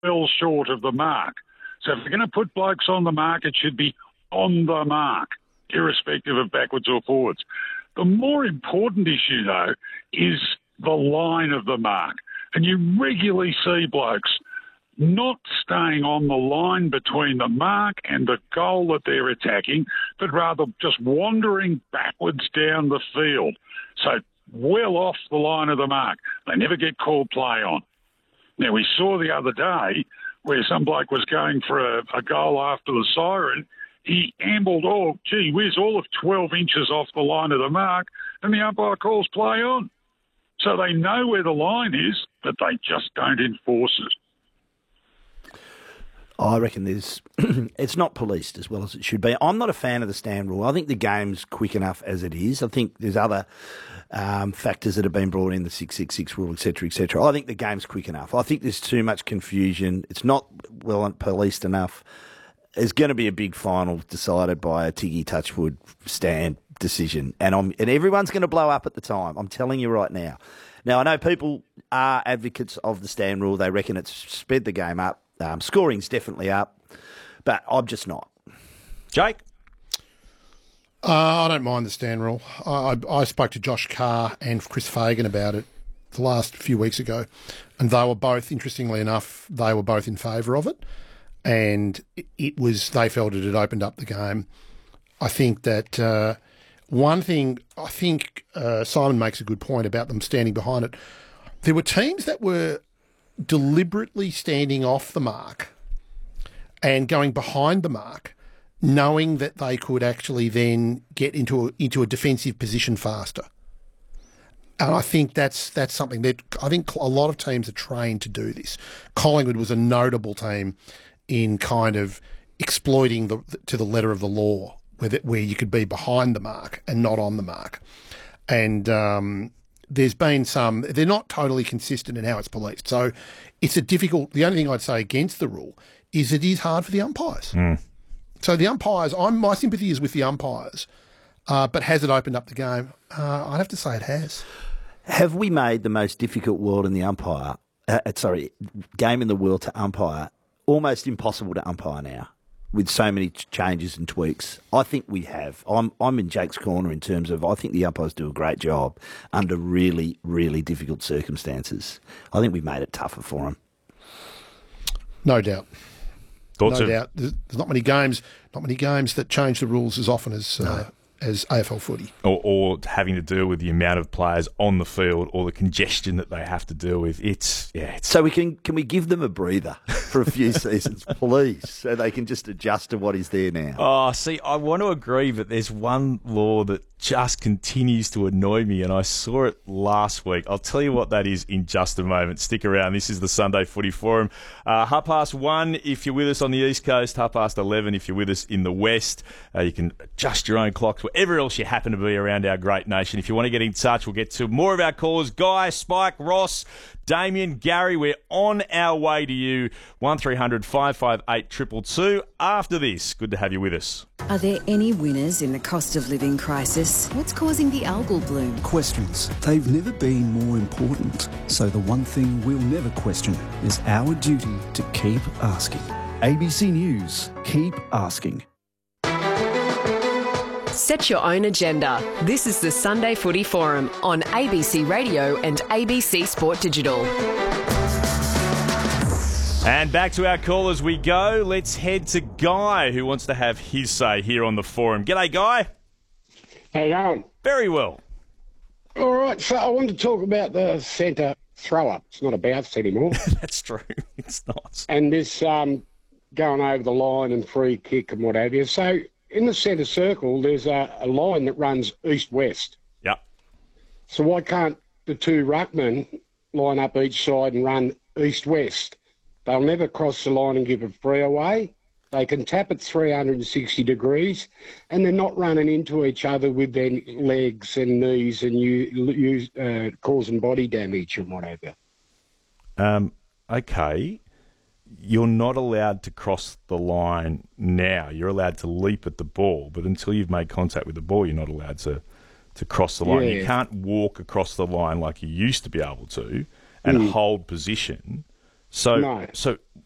well short of the mark. So if you're going to put blokes on the mark, it should be on the mark, irrespective of backwards or forwards. The more important issue, though, is the line of the mark. And you regularly see blokes not staying on the line between the mark and the goal that they're attacking, but rather just wandering backwards down the field. So well off the line of the mark. They never get called play on. Now, we saw the other day where some bloke was going for a goal after the siren. He ambled all of 12 inches off the line of the mark, and the umpire calls play on. So they know where the line is, but they just don't enforce it. I reckon it's not policed as well as it should be. I'm not a fan of the stand rule. I think the game's quick enough as it is. I think there's other factors that have been brought in, the 666 rule, etc., etc. I think the game's quick enough. I think there's too much confusion. It's not well policed enough. There's going to be a big final decided by a Tiggy Touchwood stand decision, and everyone's going to blow up at the time. I'm telling you right now. Now, I know people are advocates of the stand rule. They reckon it's sped the game up. Scoring's definitely up, but I'm just not. Jake? I don't mind the stand rule. I spoke to Josh Carr and Chris Fagan about it the last few weeks ago, and they were both, interestingly enough, in favour of it. And they felt it had opened up the game. I think that one thing, Simon makes a good point about them standing behind it. There were teams that were deliberately standing off the mark and going behind the mark, knowing that they could actually then get into a defensive position faster. And I think that's something that I think a lot of teams are trained to do this. Collingwood was a notable team in kind of exploiting to the letter of the law, where you could be behind the mark and not on the mark. And there's been some, they're not totally consistent in how it's policed. So it's the only thing I'd say against the rule is it is hard for the umpires. So the umpires, my sympathy is with the umpires, but has it opened up the game? I'd have to say it has. Have we made the most difficult game in the world to umpire almost impossible to umpire now, with so many changes and tweaks? I think we have. I'm in Jake's corner in terms of I think the umpires do a great job under really, really difficult circumstances. I think we've made it tougher for them. No doubt. Thoughts no doubt. There's not many games that change the rules as often as AFL footy. Or having to deal with the amount of players on the field or the congestion that they have to deal with. So can we give them a breather for a few seasons, please, so they can just adjust to what is there now? Oh, see, I want to agree, but there's one law that just continues to annoy me, and I saw it last week. I'll tell you what that is in just a moment. Stick around. This is the Sunday Footy Forum. 1:30 if you're with us on the East Coast, 11:30 if you're with us in the West. You can adjust your own clocks wherever else you happen to be around our great nation. If you want to get in touch, we'll get to more of our callers. Guy, Spike, Ross, Damien, Gary, we're on our way to you. 1300 558 222. After this, good to have you with us. Are there any winners in the cost of living crisis? What's causing the algal bloom? Questions. They've never been more important. So the one thing we'll never question is our duty to keep asking. ABC News. Keep asking. Set your own agenda. This is the Sunday Footy Forum on ABC Radio and ABC Sport Digital. And back to our call as we go. Let's head to Guy, who wants to have his say here on the forum. G'day, Guy. How you going? Very well. All right, so I want to talk about the centre throw-up. It's not a bounce anymore. That's true. It's not. And this going over the line and free kick and what have you. So in the centre circle, there's a line that runs east-west. Yep. So why can't the two ruckmen line up each side and run east-west? They'll never cross the line and give a free away. They can tap it 360 degrees, and they're not running into each other with their legs and knees and causing body damage and whatever. Okay. You're not allowed to cross the line now. You're allowed to leap at the ball, but until you've made contact with the ball, you're not allowed to cross the line. Yeah. You can't walk across the line like you used to be able to and hold position. So